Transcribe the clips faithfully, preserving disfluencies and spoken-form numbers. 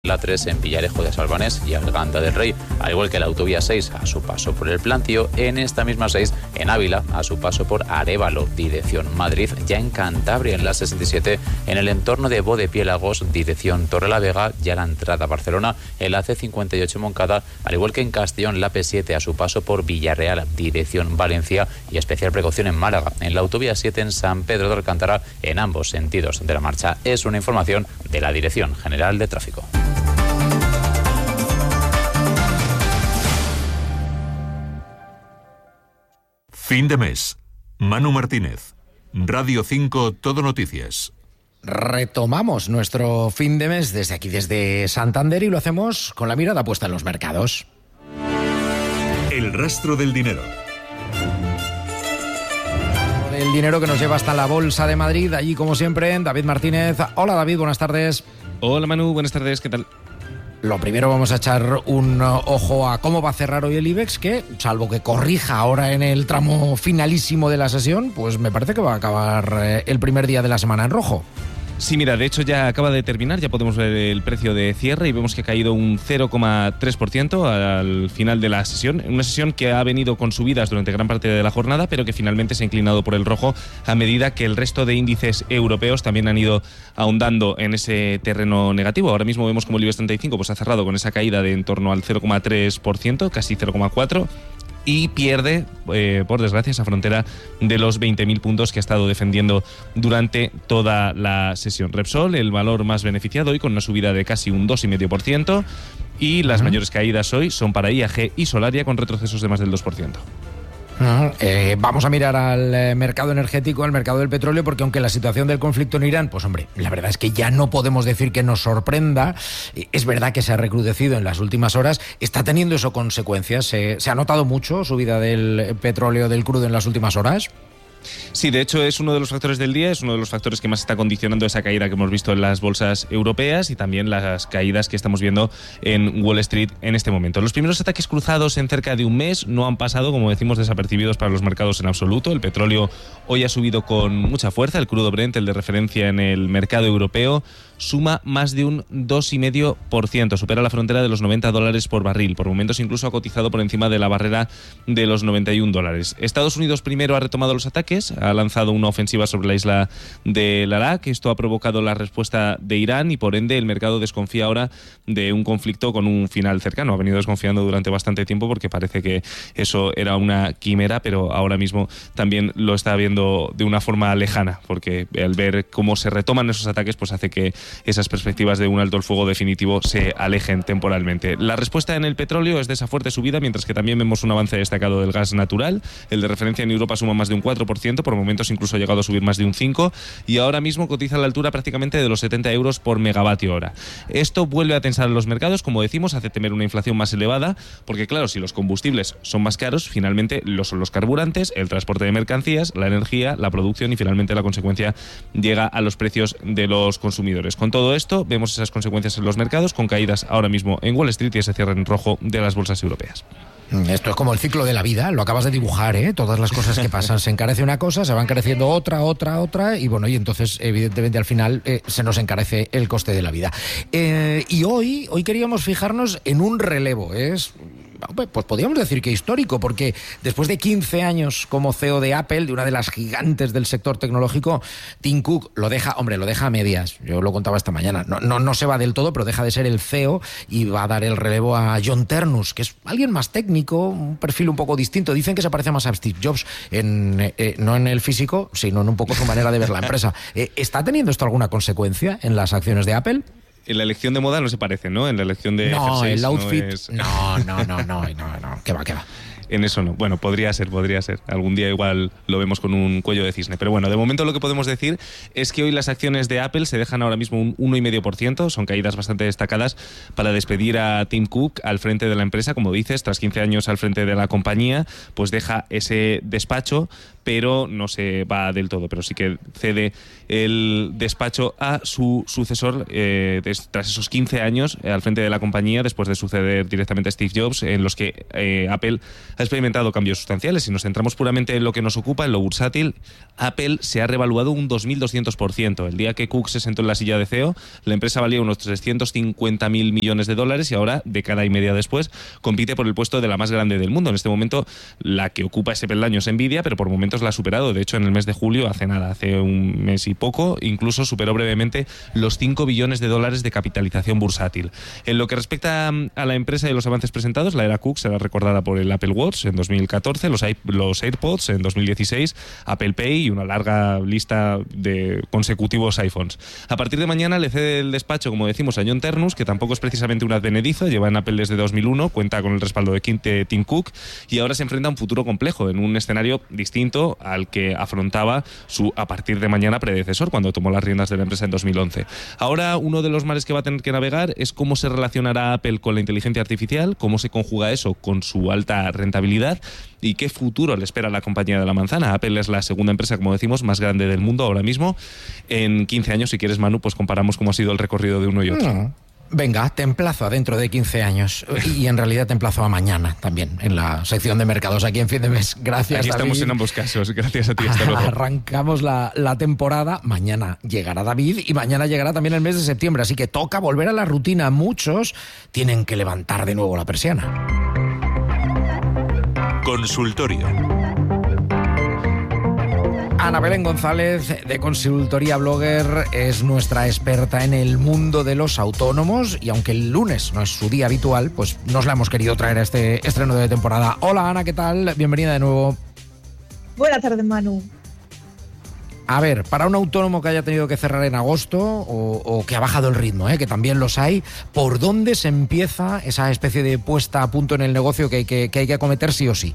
La tres en Villarejo de Salvanés y Arganda del Rey, al igual que la autovía seis a su paso por el Plantío, en esta misma seis en Ávila a su paso por Arévalo, dirección Madrid, ya en Cantabria en la sesenta y siete en el entorno de Bodepiélagos, dirección Torrelavega, ya la entrada a Barcelona en la C cincuenta y ocho Moncada, al igual que en Castellón la P siete a su paso por Villarreal, dirección Valencia, y especial precaución en Málaga, en la autovía siete en San Pedro de Alcántara, en ambos sentidos de la marcha. Es una información de la Dirección General de Tráfico. Fin de mes. Manu Martínez. Radio cinco Todo Noticias. Retomamos nuestro fin de mes desde aquí, desde Santander, y lo hacemos con la mirada puesta en los mercados. El rastro del dinero. El dinero que nos lleva hasta la Bolsa de Madrid, allí como siempre, David Martínez. Hola David, buenas tardes. Hola Manu, buenas tardes, ¿qué tal? Lo primero, vamos a echar un ojo a cómo va a cerrar hoy el IBEX, que, salvo que corrija ahora en el tramo finalísimo de la sesión, pues me parece que va a acabar el primer día de la semana en rojo. Sí, mira, de hecho ya acaba de terminar, ya podemos ver el precio de cierre y vemos que ha caído un cero coma tres por ciento al final de la sesión. Una sesión que ha venido con subidas durante gran parte de la jornada, pero que finalmente se ha inclinado por el rojo a medida que el resto de índices europeos también han ido ahondando en ese terreno negativo. Ahora mismo vemos como el IBEX treinta y cinco pues, ha cerrado con esa caída de en torno al cero coma tres por ciento, casi cero coma cuatro por ciento. Y pierde, eh, por desgracia, esa frontera de los veinte mil puntos que ha estado defendiendo durante toda la sesión. Repsol, el valor más beneficiado hoy, con una subida de casi un dos coma cinco por ciento. Y las uh-huh. mayores caídas hoy son para I A G y Solaria, con retrocesos de más del dos por ciento. Uh-huh. Eh, vamos a mirar al eh, mercado energético, al mercado del petróleo, porque aunque la situación del conflicto en Irán, pues hombre, la verdad es que ya no podemos decir que nos sorprenda. Eh, es verdad que se ha recrudecido en las últimas horas, está teniendo eso consecuencias. Eh, ¿Se ha notado mucho subida del petróleo, del crudo en las últimas horas? Sí, de hecho es uno de los factores del día, es uno de los factores que más está condicionando esa caída que hemos visto en las bolsas europeas y también las caídas que estamos viendo en Wall Street en este momento. Los primeros ataques cruzados en cerca de un mes no han pasado, como decimos, desapercibidos para los mercados en absoluto. El petróleo hoy ha subido con mucha fuerza, el crudo Brent, el de referencia en el mercado europeo, suma más de un dos coma cinco por ciento, supera la frontera de los noventa dólares por barril, por momentos incluso ha cotizado por encima de la barrera de los noventa y un dólares. Estados Unidos primero ha retomado los ataques, ha lanzado una ofensiva sobre la isla de Larak, esto ha provocado la respuesta de Irán y por ende el mercado desconfía ahora de un conflicto con un final cercano. Ha venido desconfiando durante bastante tiempo porque parece que eso era una quimera, pero ahora mismo también lo está viendo de una forma lejana, porque al ver cómo se retoman esos ataques pues hace que esas perspectivas de un alto el fuego definitivo se alejen temporalmente. La respuesta en el petróleo es de esa fuerte subida, mientras que también vemos un avance destacado del gas natural. El de referencia en Europa suma más de un cuatro por ciento, por momentos incluso ha llegado a subir más de un cinco por ciento y ahora mismo cotiza a la altura prácticamente de los setenta euros por megavatio hora. Esto vuelve a tensar los mercados, como decimos, hace temer una inflación más elevada, porque claro, si los combustibles son más caros, finalmente lo son los carburantes, el transporte de mercancías, la energía, la producción y finalmente la consecuencia llega a los precios de los consumidores. Con todo esto, vemos esas consecuencias en los mercados, con caídas ahora mismo en Wall Street y ese cierre en rojo de las bolsas europeas. Esto es como el ciclo de la vida, lo acabas de dibujar, ¿eh? Todas las cosas que pasan, se encarece una cosa, se va encareciendo otra, otra, otra, y bueno, y entonces evidentemente al final eh, se nos encarece el coste de la vida. Eh, y hoy, hoy queríamos fijarnos en un relevo, es... pues podríamos decir que histórico, porque después de quince años como C E O de Apple, de una de las gigantes del sector tecnológico, Tim Cook lo deja, hombre, lo deja a medias, yo lo contaba esta mañana, no, no, no se va del todo, pero deja de ser el C E O y va a dar el relevo a John Ternus, que es alguien más técnico, un perfil un poco distinto. Dicen que se parece más a Steve Jobs, en, eh, no en el físico, sino en un poco su manera de ver la empresa. Eh, ¿Está teniendo esto alguna consecuencia en las acciones de Apple? En la elección de moda no se parece, ¿no? En la elección de no, jerseys el outfit, no es... no, no, no, no, no, no, qué va, qué va. En eso no. Bueno, podría ser, podría ser. Algún día igual lo vemos con un cuello de cisne. Pero bueno, de momento lo que podemos decir es que hoy las acciones de Apple se dejan ahora mismo un uno coma cinco por ciento. Son caídas bastante destacadas para despedir a Tim Cook al frente de la empresa. Como dices, tras quince años al frente de la compañía, pues deja ese despacho, pero no se va del todo. Pero sí que cede el despacho a su sucesor eh, tras esos quince años al frente de la compañía, después de suceder directamente a Steve Jobs, en los que eh, Apple ha experimentado cambios sustanciales. Si nos centramos puramente en lo que nos ocupa, en lo bursátil, Apple se ha revaluado un dos mil doscientos por ciento. El día que Cook se sentó en la silla de C E O, la empresa valía unos trescientos cincuenta mil millones de dólares y ahora, década y media después, compite por el puesto de la más grande del mundo. En este momento, la que ocupa ese peldaño es Nvidia, pero por momentos la ha superado. De hecho, en el mes de julio, hace nada, hace un mes y poco, incluso superó brevemente los cinco billones de dólares de capitalización bursátil. En lo que respecta a la empresa y los avances presentados, la era Cook será recordada por el Apple Watch en dos mil catorce, los, los AirPods en dos mil dieciséis, Apple Pay y una larga lista de consecutivos iPhones. A partir de mañana le cede el despacho, como decimos, a John Ternus, que tampoco es precisamente un advenedizo, lleva en Apple desde dos mil uno, cuenta con el respaldo de Tim Cook y ahora se enfrenta a un futuro complejo en un escenario distinto al que afrontaba su a partir de mañana predecesor cuando tomó las riendas de la empresa en dos mil once. Ahora uno de los mares que va a tener que navegar es cómo se relacionará Apple con la inteligencia artificial, cómo se conjuga eso con su alta rentabilidad y qué futuro le espera a la compañía de la manzana. Apple es la segunda empresa, como decimos, más grande del mundo ahora mismo. En quince años, si quieres, Manu, pues comparamos cómo ha sido el recorrido de uno y otro. No. Venga, te emplazo a dentro de quince años y en realidad te emplazo a mañana también en la sección de mercados aquí en Fin de Mes. Gracias, Aquí estamos David. En ambos casos, gracias a ti, hasta luego. Arrancamos la, la temporada, mañana llegará David y mañana llegará también el mes de septiembre, así que toca volver a la rutina. Muchos tienen que levantar de nuevo la persiana. Consultorio. Ana Belén González, de Consultoría Blogger, es nuestra experta en el mundo de los autónomos y aunque el lunes no es su día habitual, pues nos la hemos querido traer a este estreno de temporada. Hola Ana, ¿qué tal? Bienvenida de nuevo. Buenas tardes, Manu. A ver, para un autónomo que haya tenido que cerrar en agosto o, o que ha bajado el ritmo, ¿eh? que también los hay, ¿por dónde se empieza esa especie de puesta a punto en el negocio que hay que, que, hay que acometer sí o sí?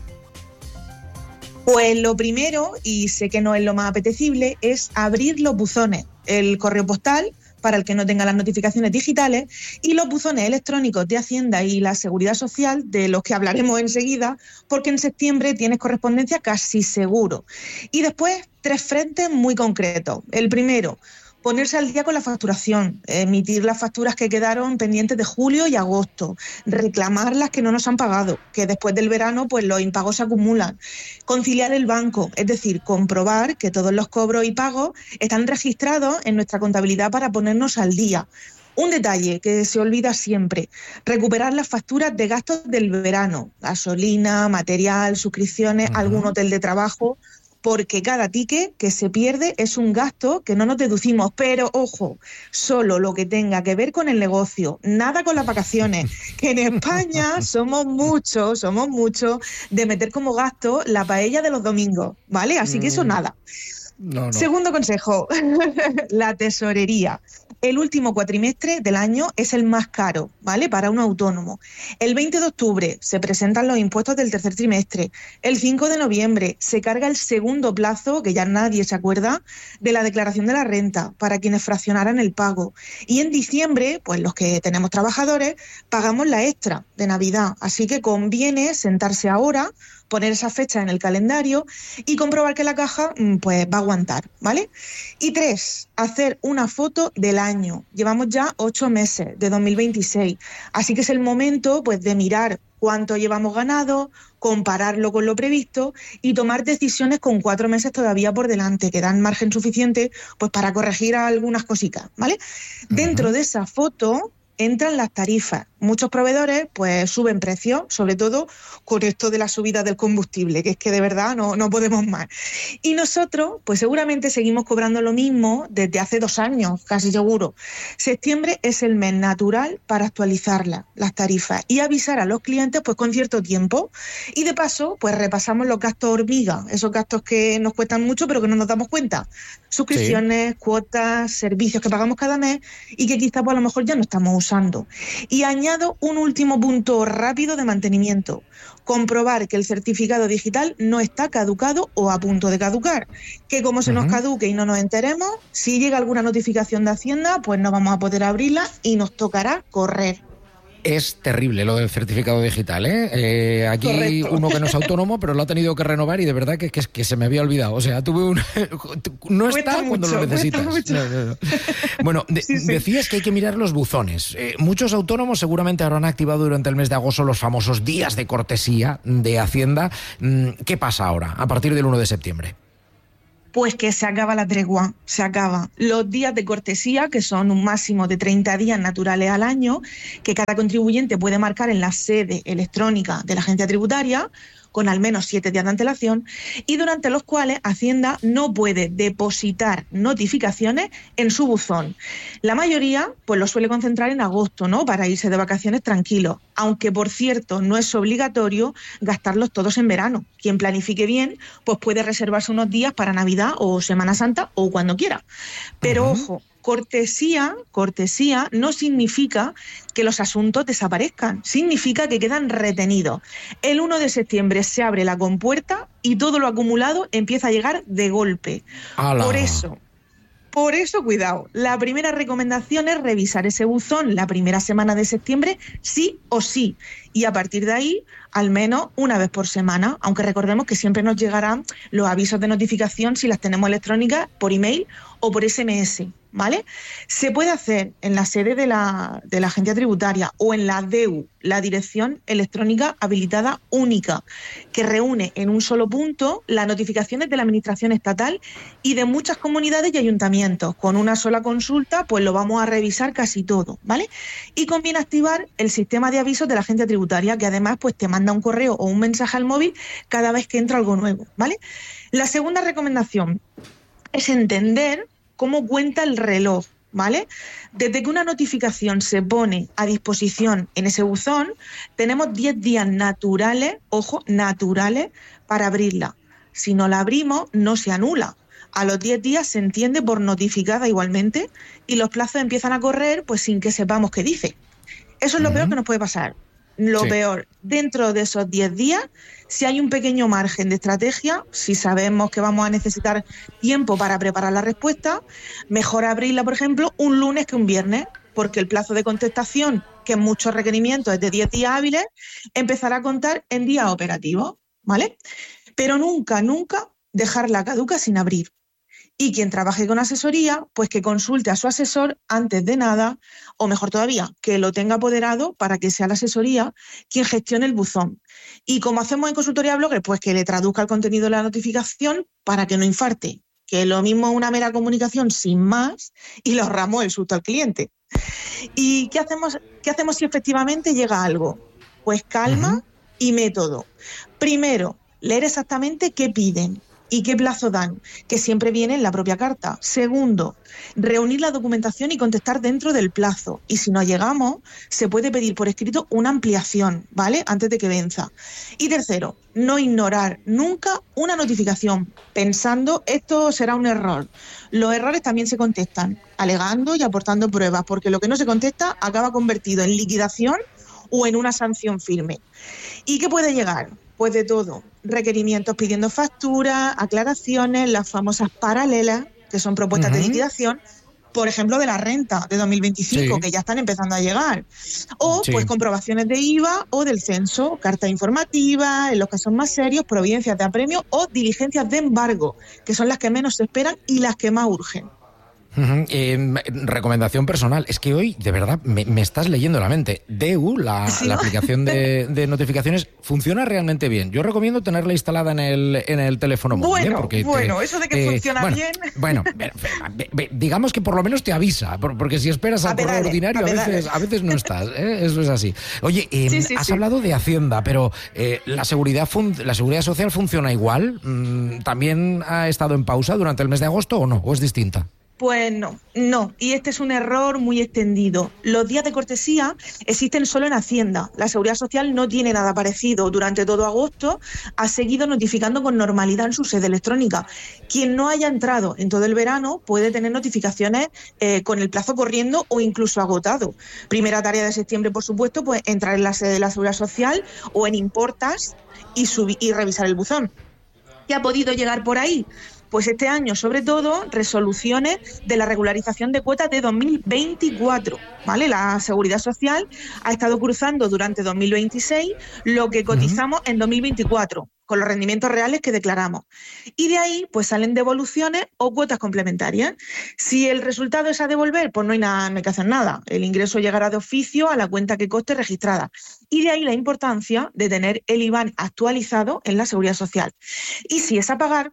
Pues lo primero, y sé que no es lo más apetecible, es abrir los buzones, el correo postal para el que no tenga las notificaciones digitales y los buzones electrónicos de Hacienda y la Seguridad Social, de los que hablaremos enseguida, porque en septiembre tienes correspondencia casi seguro. Y después, tres frentes muy concretos. El primero, ponerse al día con la facturación, emitir las facturas que quedaron pendientes de julio y agosto, reclamar las que no nos han pagado, que después del verano pues los impagos se acumulan, conciliar el banco, es decir, comprobar que todos los cobros y pagos están registrados en nuestra contabilidad para ponernos al día. Un detalle que se olvida siempre, recuperar las facturas de gastos del verano, gasolina, material, suscripciones, uh-huh. algún hotel de trabajo, porque cada ticket que se pierde es un gasto que no nos deducimos, pero ojo, solo lo que tenga que ver con el negocio, nada con las vacaciones, que en España somos muchos, somos muchos de meter como gasto la paella de los domingos, ¿vale? Así que eso nada. No, no. Segundo consejo, la tesorería. El último cuatrimestre del año es el más caro, ¿vale? Para un autónomo. El veinte de octubre se presentan los impuestos del tercer trimestre. El cinco de noviembre se carga el segundo plazo, que ya nadie se acuerda, de la declaración de la renta para quienes fraccionaran el pago. Y en diciembre, pues los que tenemos trabajadores, pagamos la extra de Navidad. Así que conviene sentarse ahora, poner esa fecha en el calendario y comprobar que la caja pues va a aguantar, ¿vale? Y tres, hacer una foto del año. Llevamos ya ocho meses de dos mil veintiséis, así que es el momento pues de mirar cuánto llevamos ganado, compararlo con lo previsto y tomar decisiones con cuatro meses todavía por delante, que dan margen suficiente pues para corregir algunas cositas, ¿vale? Uh-huh. Dentro de esa foto entran las tarifas. Muchos proveedores pues suben precios, sobre todo con esto de la subida del combustible, que es que de verdad no, no podemos más. Y nosotros pues seguramente seguimos cobrando lo mismo desde hace dos años, casi seguro. Septiembre es el mes natural para actualizarlas, las tarifas, y avisar a los clientes pues con cierto tiempo. Y de paso pues repasamos los gastos hormiga, esos gastos que nos cuestan mucho pero que no nos damos cuenta. Suscripciones, sí. cuotas, servicios que pagamos cada mes y que quizá pues a lo mejor ya no estamos usando. Y añado un último punto rápido de mantenimiento. Comprobar que el certificado digital no está caducado o a punto de caducar. Que como se uh-huh. nos caduque y no nos enteremos, si llega alguna notificación de Hacienda, pues no vamos a poder abrirla y nos tocará correr. Es terrible lo del certificado digital, ¿eh? eh aquí Correcto. Uno que no es autónomo, pero lo ha tenido que renovar y de verdad que, que, que se me había olvidado. O sea, tuve un... no Cuesta está cuando mucho, lo necesitas. cuesta mucho. No, no, no. Bueno, de, Sí, sí. decías que hay que mirar los buzones. Eh, muchos autónomos seguramente habrán activado durante el mes de agosto los famosos días de cortesía de Hacienda. ¿Qué pasa ahora, a partir del uno de septiembre? Pues que se acaba la tregua, se acaba. Los días de cortesía, que son un máximo de treinta días naturales al año, que cada contribuyente puede marcar en la sede electrónica de la agencia tributaria, con al menos siete días de antelación, y durante los cuales Hacienda no puede depositar notificaciones en su buzón. La mayoría pues lo suele concentrar en agosto, ¿no?, para irse de vacaciones tranquilos, aunque por cierto no es obligatorio gastarlos todos en verano. Quien planifique bien pues puede reservarse unos días para Navidad o Semana Santa o cuando quiera. Pero uh-huh. ojo, cortesía, cortesía no significa que los asuntos desaparezcan, significa que quedan retenidos. El uno de septiembre se abre la compuerta y todo lo acumulado empieza a llegar de golpe. ¡Hala! Por eso, por eso, cuidado, la primera recomendación es revisar ese buzón la primera semana de septiembre, sí o sí, y a partir de ahí, al menos una vez por semana, aunque recordemos que siempre nos llegarán los avisos de notificación si las tenemos electrónicas por email o por ese eme ese. ¿Vale? Se puede hacer en la sede de la, de la agencia tributaria o en la D E U, la Dirección Electrónica Habilitada Única, que reúne en un solo punto las notificaciones de la Administración Estatal y de muchas comunidades y ayuntamientos. Con una sola consulta, pues lo vamos a revisar casi todo, ¿vale? Y conviene activar el sistema de avisos de la agencia tributaria, que además pues te manda un correo o un mensaje al móvil cada vez que entra algo nuevo, ¿vale? La segunda recomendación es entender cómo cuenta el reloj, ¿vale? Desde que una notificación se pone a disposición en ese buzón, tenemos diez días naturales, ojo, naturales, para abrirla. Si no la abrimos, no se anula. A los diez días se entiende por notificada igualmente y los plazos empiezan a correr pues sin que sepamos qué dice. Eso es lo uh-huh. peor que nos puede pasar. Lo sí. peor, dentro de esos diez días, si hay un pequeño margen de estrategia, si sabemos que vamos a necesitar tiempo para preparar la respuesta, mejor abrirla, por ejemplo, un lunes que un viernes, porque el plazo de contestación, que en muchos requerimientos es de diez días hábiles, empezará a contar en días operativos, ¿vale? Pero nunca, nunca dejarla caduca sin abrir. Y quien trabaje con asesoría, pues que consulte a su asesor antes de nada, o mejor todavía, que lo tenga apoderado para que sea la asesoría quien gestione el buzón. Y como hacemos en Consultoría Blogger, pues que le traduzca el contenido de la notificación para que no infarte, que lo mismo es una mera comunicación sin más y le ahorramos el susto al cliente. ¿Y qué hacemos, qué hacemos si efectivamente llega algo? Pues calma uh-huh. y método. Primero, leer exactamente qué piden y qué plazo dan, que siempre viene en la propia carta. Segundo, reunir la documentación y contestar dentro del plazo. Y si no llegamos, se puede pedir por escrito una ampliación, ¿vale?, antes de que venza. Y tercero, no ignorar nunca una notificación, pensando esto será un error. Los errores también se contestan, alegando y aportando pruebas, porque lo que no se contesta acaba convertido en liquidación o en una sanción firme. ¿Y qué puede llegar? Pues de todo, requerimientos pidiendo facturas, aclaraciones, las famosas paralelas, que son propuestas uh-huh. de liquidación, por ejemplo, de la renta de dos mil veinticinco, sí. que ya están empezando a llegar, o sí. pues comprobaciones de I V A o del censo, cartas informativas, en los casos más serios, providencias de apremio o diligencias de embargo, que son las que menos se esperan y las que más urgen. Uh-huh. Eh, recomendación personal, es que hoy de verdad me, me estás leyendo la mente. D E U, la, ¿Sí, no? la aplicación de, de notificaciones, funciona realmente bien. Yo recomiendo tenerla instalada en el, en el teléfono móvil. Bueno, ¿eh? Porque bueno, te, eso de que eh, funciona bueno, bien. Bueno, digamos que por lo menos te avisa, porque si esperas al correo ordinario a veces, a veces no estás, ¿eh? Eso es así. Oye, eh, sí, sí, has sí. hablado de Hacienda, pero eh, ¿la seguridad fun- la seguridad social funciona igual? ¿También ha estado en pausa durante el mes de agosto o no? ¿O es distinta? Pues no, no, y este es un error muy extendido. Los días de cortesía existen solo en Hacienda. La Seguridad Social no tiene nada parecido. Durante todo agosto ha seguido notificando con normalidad en su sede electrónica. Quien no haya entrado en todo el verano puede tener notificaciones eh, con el plazo corriendo o incluso agotado. Primera tarea de septiembre, por supuesto, pues entrar en la sede de la Seguridad Social o en Importas y, subir, y revisar el buzón. ¿Qué ha podido llegar por ahí? Pues este año, sobre todo, resoluciones de la regularización de cuotas de dos mil veinticuatro, ¿vale? La Seguridad Social ha estado cruzando durante dos mil veintiséis lo que cotizamos uh-huh. en dos mil veinticuatro, con los rendimientos reales que declaramos. Y de ahí, pues salen devoluciones o cuotas complementarias. Si el resultado es a devolver, pues no hay nada, no hay que hacer nada. El ingreso llegará de oficio a la cuenta que coste registrada. Y de ahí la importancia de tener el I B A N actualizado en la Seguridad Social. Y si es a pagar,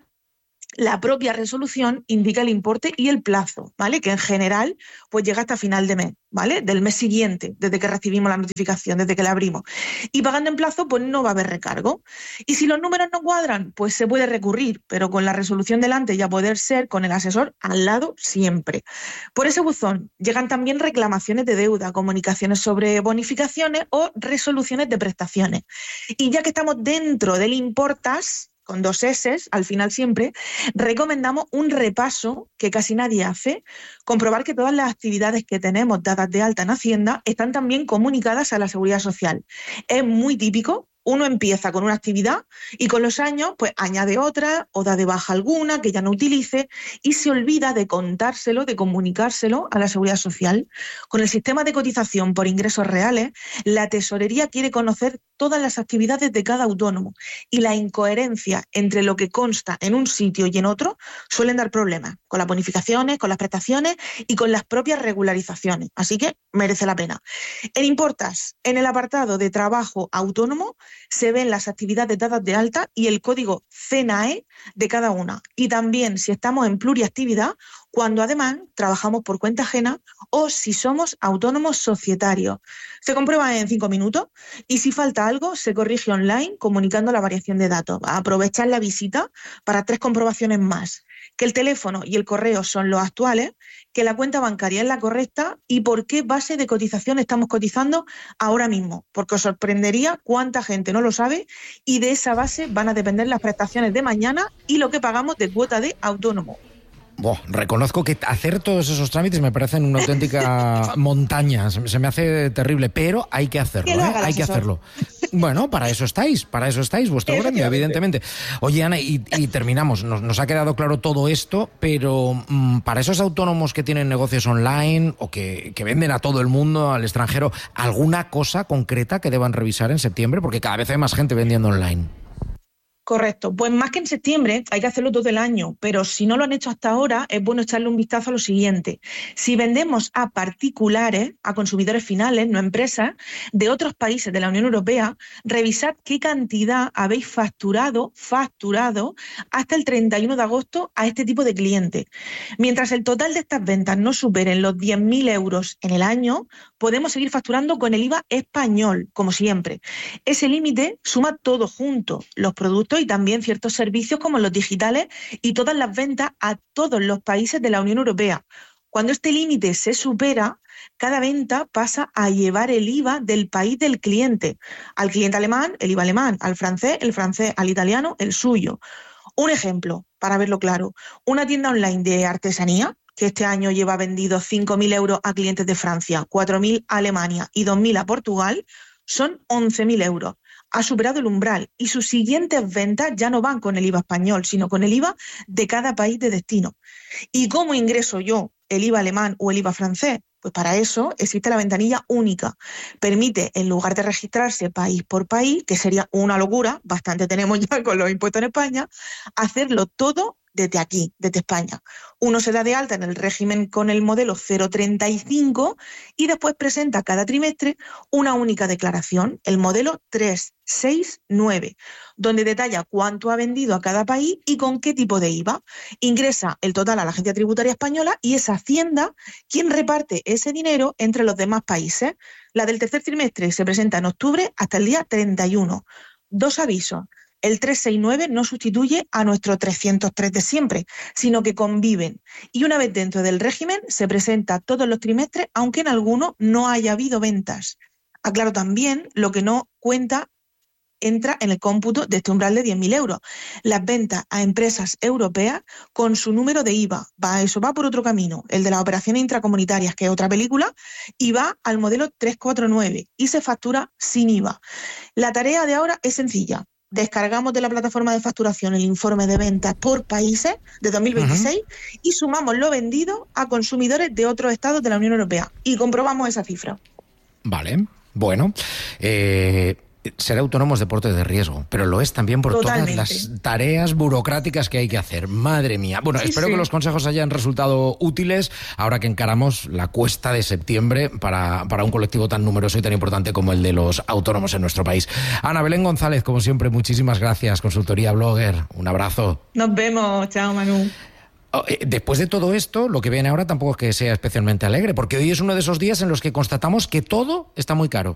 la propia resolución indica el importe y el plazo, ¿vale? Que en general pues llega hasta final de mes, ¿vale? Del mes siguiente, desde que recibimos la notificación, desde que la abrimos. Y pagando en plazo, pues no va a haber recargo. Y si los números no cuadran, pues se puede recurrir, pero con la resolución delante y a poder ser con el asesor al lado siempre. Por ese buzón llegan también reclamaciones de deuda, comunicaciones sobre bonificaciones o resoluciones de prestaciones. Y ya que estamos dentro del importas, con dos eses, al final siempre, recomendamos un repaso que casi nadie hace, comprobar que todas las actividades que tenemos dadas de alta en Hacienda están también comunicadas a la Seguridad Social. Es muy típico. Uno empieza con una actividad y con los años pues añade otra o da de baja alguna que ya no utilice y se olvida de contárselo, de comunicárselo a la Seguridad Social. Con el sistema de cotización por ingresos reales, la Tesorería quiere conocer todas las actividades de cada autónomo y la incoherencia entre lo que consta en un sitio y en otro suelen dar problemas con las bonificaciones, con las prestaciones y con las propias regularizaciones. Así que merece la pena. En Importas, en el apartado de trabajo autónomo, se ven las actividades dadas de alta y el código C N A E de cada una. Y también si estamos en pluriactividad, cuando además trabajamos por cuenta ajena o si somos autónomos societarios. Se comprueba en cinco minutos y si falta algo se corrige online comunicando la variación de datos. Aprovechar la visita para tres comprobaciones más. Que el teléfono y el correo son los actuales, que la cuenta bancaria es la correcta y por qué base de cotización estamos cotizando ahora mismo. Porque os sorprendería cuánta gente no lo sabe y de esa base van a depender las prestaciones de mañana y lo que pagamos de cuota de autónomo. Boh, reconozco que hacer todos esos trámites me parecen una auténtica montaña, se me hace terrible, pero hay que hacerlo, ¿eh? Hay que hacerlo. Bueno, para eso estáis, para eso estáis, vuestro gremio, evidentemente. Oye, Ana, y, y terminamos, nos, nos ha quedado claro todo esto, pero mmm, para esos autónomos que tienen negocios online o que, que venden a todo el mundo, al extranjero, ¿alguna cosa concreta que deban revisar en septiembre? Porque cada vez hay más gente vendiendo online. Correcto, pues más que en septiembre hay que hacerlo todo el año, pero si no lo han hecho hasta ahora es bueno echarle un vistazo a lo siguiente. Si vendemos a particulares, a consumidores finales, no empresas, de otros países de la Unión Europea, revisad qué cantidad habéis facturado, facturado hasta el treinta y uno de agosto a este tipo de clientes. Mientras el total de estas ventas no superen los diez mil euros en el año, podemos seguir facturando con el I V A español, como siempre. Ese límite suma todo junto, los productos y también ciertos servicios como los digitales y todas las ventas a todos los países de la Unión Europea. Cuando este límite se supera, cada venta pasa a llevar el I V A del país del cliente. Al cliente alemán, el I V A alemán, al francés, el francés, al italiano, el suyo. Un ejemplo, para verlo claro, una tienda online de artesanía, que este año lleva vendidos cinco mil euros a clientes de Francia, cuatro mil a Alemania y dos mil a Portugal, son once mil euros. Ha superado el umbral y sus siguientes ventas ya no van con el I V A español, sino con el I V A de cada país de destino. ¿Y cómo ingreso yo el I V A alemán o el I V A francés? Pues para eso existe la ventanilla única. Permite, en lugar de registrarse país por país, que sería una locura, bastante tenemos ya con los impuestos en España, hacerlo todo desde aquí, desde España. Uno se da de alta en el régimen con el modelo cero treinta y cinco y después presenta cada trimestre una única declaración, el modelo trescientos sesenta y nueve, donde detalla cuánto ha vendido a cada país y con qué tipo de I V A. Ingresa el total a la Agencia Tributaria Española y es Hacienda quien reparte ese dinero entre los demás países. La del tercer trimestre se presenta en octubre hasta el día treinta y uno. Dos avisos. El trescientos sesenta y nueve no sustituye a nuestro trescientos tres de siempre, sino que conviven. Y una vez dentro del régimen, se presenta todos los trimestres, aunque en alguno no haya habido ventas. Aclaro también, lo que no cuenta entra en el cómputo de este umbral de diez mil euros. Las ventas a empresas europeas con su número de I V A. Va, eso va por otro camino, el de las operaciones intracomunitarias, que es otra película, y va al modelo trescientos cuarenta y nueve y se factura sin I V A. La tarea de ahora es sencilla. descargamos de la plataforma de facturación el informe de ventas por países de dos mil veintiséis uh-huh. y sumamos lo vendido a consumidores de otros estados de la Unión Europea y comprobamos esa cifra. Vale, bueno. Eh... Ser autónomo es deporte de riesgo, pero lo es también por Totalmente. Todas las tareas burocráticas que hay que hacer. Madre mía. Bueno, sí, espero sí. que los consejos hayan resultado útiles ahora que encaramos la cuesta de septiembre para, para un colectivo tan numeroso y tan importante como el de los autónomos en nuestro país. Ana Belén González, como siempre, muchísimas gracias. Consultoría Blogger, un abrazo. Nos vemos. Chao, Manu. Después de todo esto, lo que viene ahora tampoco es que sea especialmente alegre, porque hoy es uno de esos días en los que constatamos que todo está muy caro.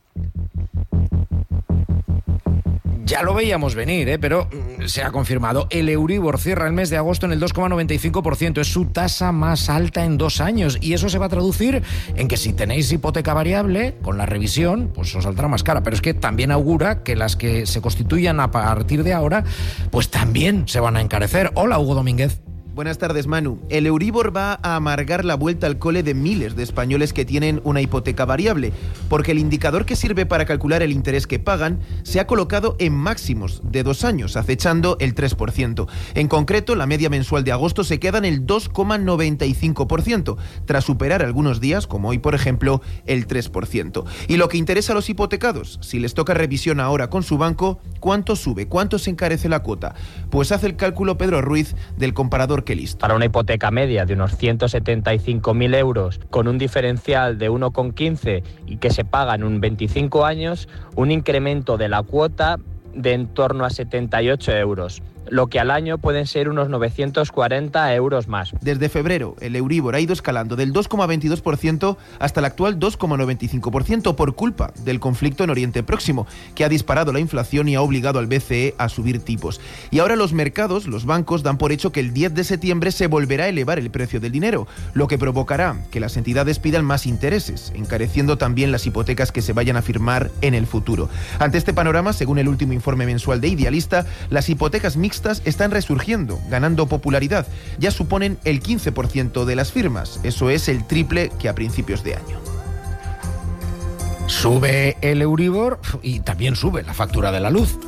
Ya lo veíamos venir, ¿eh? Pero se ha confirmado. El Euribor cierra el mes de agosto en el dos coma noventa y cinco por ciento. Es su tasa más alta en dos años. Y eso se va a traducir en que si tenéis hipoteca variable, con la revisión, pues os saldrá más cara. Pero es que también augura que las que se constituyan a partir de ahora, pues también se van a encarecer. Hola, Hugo Domínguez. Buenas tardes, Manu. El Euribor va a amargar la vuelta al cole de miles de españoles que tienen una hipoteca variable, porque el indicador que sirve para calcular el interés que pagan se ha colocado en máximos de dos años, acechando el tres por ciento. En concreto, la media mensual de agosto se queda en el dos coma noventa y cinco por ciento, tras superar algunos días, como hoy, por ejemplo, el tres por ciento. Y lo que interesa a los hipotecados, si les toca revisión ahora con su banco, ¿cuánto sube? ¿Cuánto se encarece la cuota? Pues hace el cálculo Pedro Ruiz del comparador Kellyst. Para una hipoteca media de unos ciento setenta y cinco mil euros con un diferencial de uno coma quince y que se paga en un veinticinco años, un incremento de la cuota de en torno a setenta y ocho euros. Lo que al año pueden ser unos novecientos cuarenta euros más. Desde febrero, el Euribor ha ido escalando del dos coma veintidós por ciento hasta el actual dos coma noventa y cinco por ciento por culpa del conflicto en Oriente Próximo, que ha disparado la inflación y ha obligado al B C E a subir tipos. Y ahora los mercados, los bancos, dan por hecho que el diez de septiembre se volverá a elevar el precio del dinero, lo que provocará que las entidades pidan más intereses, encareciendo también las hipotecas que se vayan a firmar en el futuro. Ante este panorama, según el último informe mensual de Idealista, las hipotecas mixtas están resurgiendo, ganando popularidad. Ya suponen el quince por ciento de las firmas. Eso es el triple que a principios de año. Sube el Euribor y también sube la factura de la luz.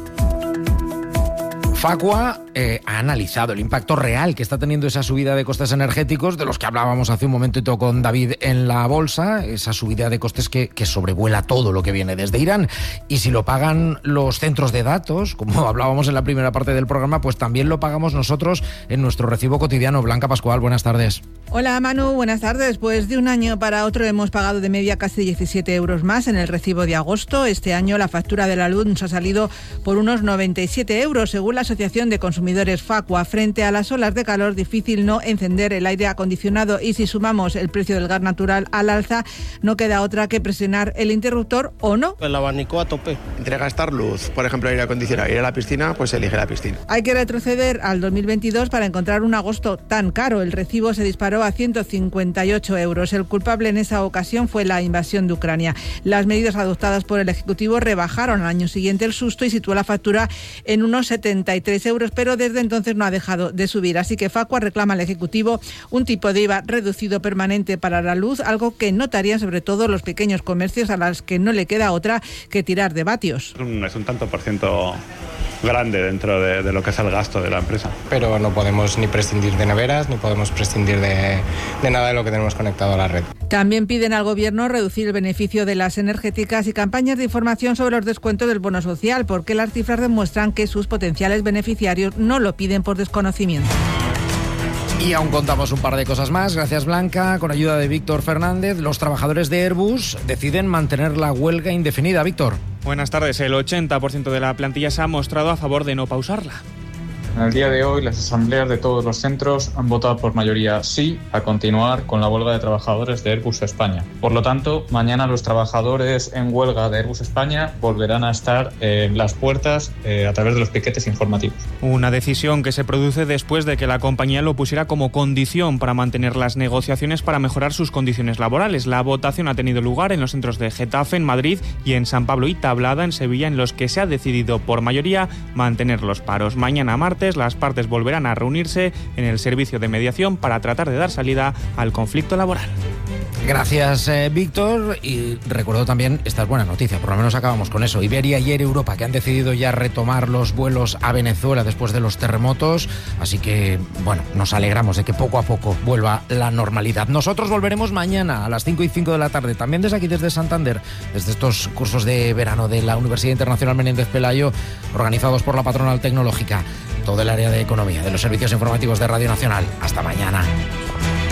Facua eh, ha analizado el impacto real que está teniendo esa subida de costes energéticos, de los que hablábamos hace un momentito con David en la bolsa, esa subida de costes que, que sobrevuela todo lo que viene desde Irán. Y si lo pagan los centros de datos, como hablábamos en la primera parte del programa, pues también lo pagamos nosotros en nuestro recibo cotidiano. Blanca Pascual, buenas tardes. Hola Manu, buenas tardes. Pues de un año para otro hemos pagado de media casi diecisiete euros más en el recibo de agosto. Este año la factura de la luz nos ha salido por unos noventa y siete euros, según la Asociación de Consumidores Facua. Frente a las olas de calor, difícil no encender el aire acondicionado, y si sumamos el precio del gas natural al alza, no queda otra que presionar el interruptor o no. El abanico a tope. Entre gastar luz, por ejemplo, aire acondicionado, ir a la piscina, pues elige la piscina. Hay que retroceder al dos mil veintidós para encontrar un agosto tan caro. El recibo se disparó a ciento cincuenta y ocho euros. El culpable en esa ocasión fue la invasión de Ucrania. Las medidas adoptadas por el Ejecutivo rebajaron al año siguiente el susto y situó la factura en unos setenta y tres euros, pero desde entonces no ha dejado de subir. Así que Facua reclama al Ejecutivo un tipo de I V A reducido permanente para la luz, algo que notarían sobre todo los pequeños comercios, a los que no le queda otra que tirar de vatios. Es un tanto por ciento grande dentro de, de lo que es el gasto de la empresa. Pero no podemos ni prescindir de neveras, ni podemos prescindir de, de nada de lo que tenemos conectado a la red. También piden al Gobierno reducir el beneficio de las energéticas y campañas de información sobre los descuentos del bono social, porque las cifras demuestran que sus potenciales beneficiarios no lo piden por desconocimiento. Y aún contamos un par de cosas más, gracias Blanca. Con ayuda de Víctor Fernández, los trabajadores de Airbus deciden mantener la huelga indefinida. Víctor. Buenas tardes. El ochenta por ciento de la plantilla se ha mostrado a favor de no pausarla. En el día de hoy, las asambleas de todos los centros han votado por mayoría sí a continuar con la huelga de trabajadores de Airbus España. Por lo tanto, mañana los trabajadores en huelga de Airbus España volverán a estar en las puertas eh, a través de los piquetes informativos. Una decisión que se produce después de que la compañía lo pusiera como condición para mantener las negociaciones para mejorar sus condiciones laborales. La votación ha tenido lugar en los centros de Getafe, en Madrid, y en San Pablo y Tablada, en Sevilla, en los que se ha decidido por mayoría mantener los paros. Mañana martes las partes volverán a reunirse en el servicio de mediación para tratar de dar salida al conflicto laboral. Gracias, eh, Víctor. Y recuerdo también estas buenas noticias, por lo menos acabamos con eso. Iberia y Air Europa, que han decidido ya retomar los vuelos a Venezuela después de los terremotos. Así que, bueno, nos alegramos de que poco a poco vuelva la normalidad. Nosotros volveremos mañana a las cinco y cinco de la tarde, también desde aquí, desde Santander, desde estos cursos de verano de la Universidad Internacional Menéndez Pelayo, organizados por la Patronal Tecnológica, todo el área de economía, de los servicios informativos de Radio Nacional. Hasta mañana.